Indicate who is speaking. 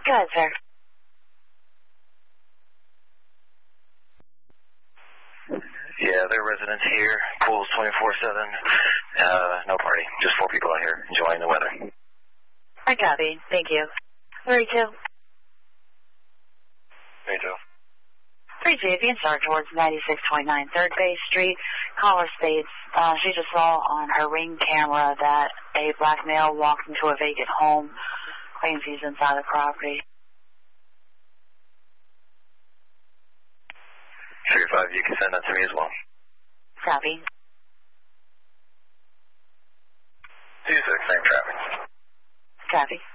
Speaker 1: Go ahead, sir.
Speaker 2: Yeah, there are residents here. Pool's 24/7. No party. Just 4 people out here enjoying the weather.
Speaker 1: I copy. Thank you. 32.
Speaker 2: 32.
Speaker 1: 32, if you can start towards 9629 3rd Bay Street. Caller states she just saw on her Ring camera that a black male walked into a vacant home, claims he's inside the property.
Speaker 2: 35, you can send that to me as well.
Speaker 1: Copy.
Speaker 2: 26, same traffic.
Speaker 1: Copy.